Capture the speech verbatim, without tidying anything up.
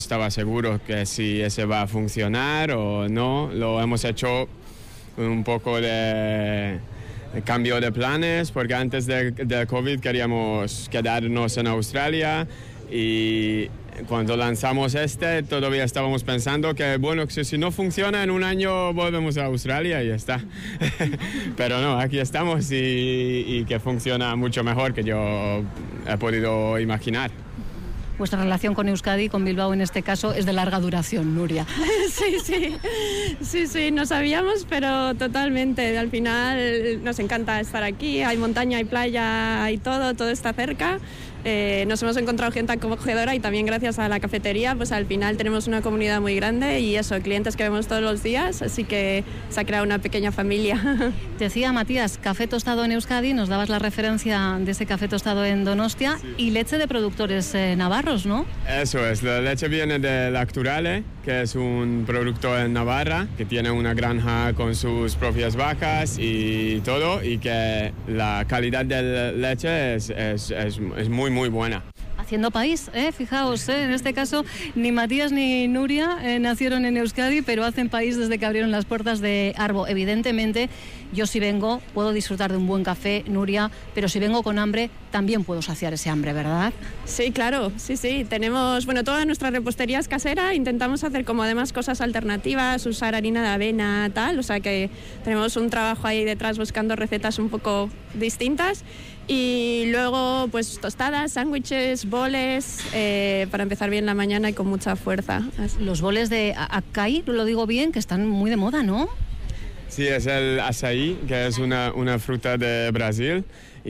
Estaba seguro que si ese va a funcionar o no. Lo hemos hecho un poco de cambio de planes porque antes de, de COVID queríamos quedarnos en Australia y cuando lanzamos este todavía estábamos pensando que bueno, que si no funciona en un año volvemos a Australia y ya está. Pero no, aquí estamos y, y que funciona mucho mejor que yo he podido imaginar. Vuestra relación con Euskadi, con Bilbao en este caso, es de larga duración, Nuria. Sí, sí, sí, sí, no sabíamos, pero totalmente. Al final nos encanta estar aquí, hay montaña, hay playa, hay todo, todo está cerca. Eh, nos hemos encontrado gente acogedora y también gracias a la cafetería, pues al final tenemos una comunidad muy grande y eso, clientes que vemos todos los días, así que se ha creado una pequeña familia. Decía Matías, café tostado en Euskadi, nos dabas la referencia de ese café tostado en Donostia, sí. Y leche de productores eh, navarros, ¿no? Eso es, la leche viene de Lacturale, que es un producto en Navarra, que tiene una granja con sus propias vacas y todo, y que la calidad de la leche es, es, es, es muy muy buena. Haciendo país, ¿eh? Fijaos, ¿eh? En este caso ni Matías ni Nuria eh, nacieron en Euskadi, pero hacen país desde que abrieron las puertas de Arbo. Evidentemente, yo si vengo puedo disfrutar de un buen café, Nuria, pero si vengo con hambre también puedo saciar ese hambre, ¿verdad? Sí, claro, sí, sí. Tenemos, bueno, toda nuestra repostería es casera, intentamos hacer como además cosas alternativas, usar harina de avena, tal, o sea que tenemos un trabajo ahí detrás buscando recetas un poco distintas. Y luego, pues tostadas, sándwiches, boles, eh, para empezar bien la mañana y con mucha fuerza. Los boles de acai, lo digo bien, que están muy de moda, ¿no? Sí, es el açaí, que es una, una fruta de Brasil